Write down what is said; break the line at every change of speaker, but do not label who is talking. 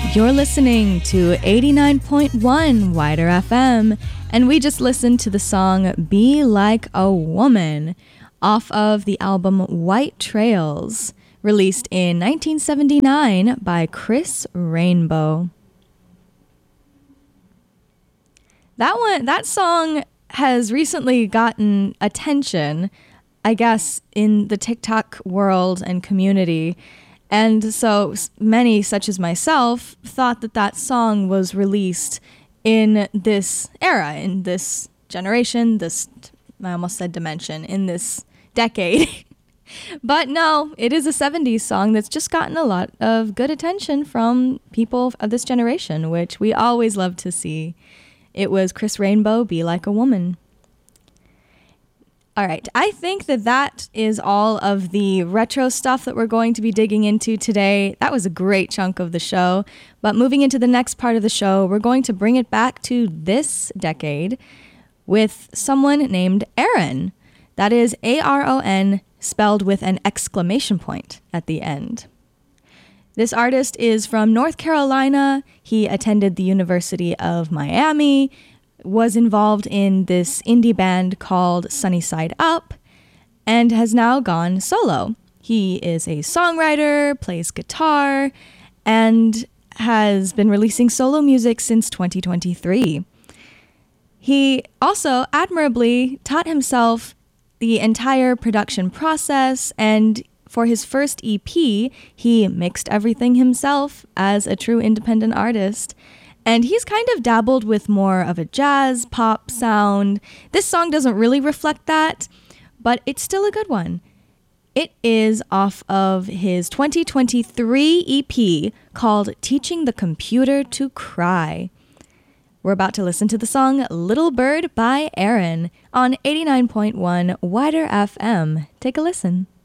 You're listening to 89.1 Wider FM, and we just listened to the song Be Like a Woman off of the album White Trails, released in 1979 by Chris Rainbow. That song has recently gotten attention, I guess, in the TikTok world and community. And so many, such as myself, thought that song was released in this era, in this generation, I almost said dimension, in this decade. But no, it is a 70s song that's just gotten a lot of good attention from people of this generation, which we always love to see. It was Chris Rainbow, Be Like a Woman. All right, I think that is all of the retro stuff that we're going to be digging into today. That was a great chunk of the show. But moving into the next part of the show, we're going to bring it back to this decade with someone named Aaron. That is Aron, spelled with an exclamation point at the end. This artist is from North Carolina. He attended the University of Miami, was involved in this indie band called Sunny Side Up, and has now gone solo. He is a songwriter, plays guitar, and has been releasing solo music since 2023. He also admirably taught himself the entire production process, and for his first EP, he mixed everything himself as a true independent artist. And he's kind of dabbled with more of a jazz pop sound. This song doesn't really reflect that, but it's still a good one. It is off of his 2023 EP called Teaching the Computer to Cry. We're about to listen to the song Little Bird by Aaron on 89.1 Wider FM. Take a listen.